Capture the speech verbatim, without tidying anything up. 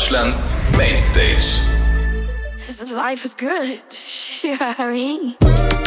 Deutschlands Mainstage. Life is good. You know what I mean?